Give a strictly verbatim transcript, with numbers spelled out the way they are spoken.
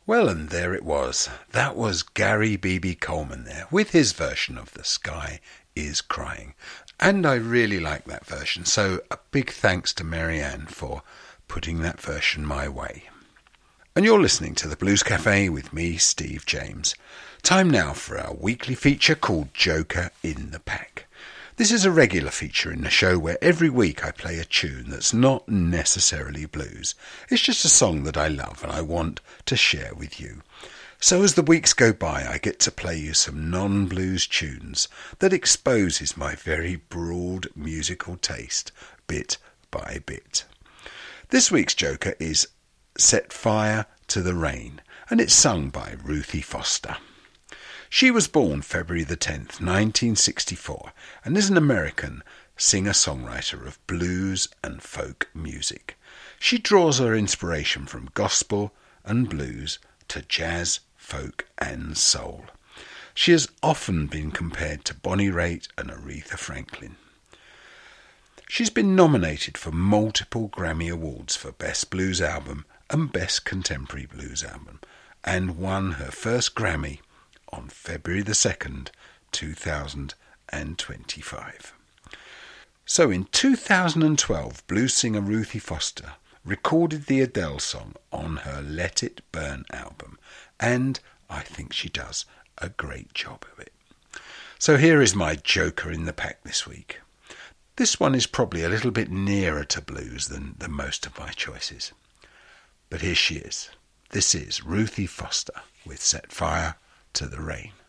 Well, and there it was. That was Gary B B Coleman there, with his version of The Sky is Crying. And I really like that version, so a big thanks to Marianne for putting that version my way. And you're listening to the Blues Cafe with me, Steve James. Time now for our weekly feature called Joker in the Pack. This is a regular feature in the show where every week I play a tune that's not necessarily blues. It's just a song that I love and I want to share with you. So as the weeks go by, I get to play you some non-blues tunes that exposes my very broad musical taste, bit by bit. This week's Joker is Set Fire to the Rain, and it's sung by Ruthie Foster. She was born February the tenth, nineteen sixty-four, and is an American singer-songwriter of blues and folk music. She draws her inspiration from gospel and blues to jazz, folk and soul. She has often been compared to Bonnie Raitt and Aretha Franklin. She's been nominated for multiple Grammy Awards for Best Blues Album and Best Contemporary Blues Album, and won her first Grammy on February the second, two thousand twenty-five. So in two thousand twelve, blues singer Ruthie Foster recorded the Adele song on her Let It Burn album, and I think she does a great job of it. So here is my Joker in the Pack this week. This one is probably a little bit nearer to blues than, than most of my choices. But here she is. This is Ruthie Foster with Set Fire to the Rain.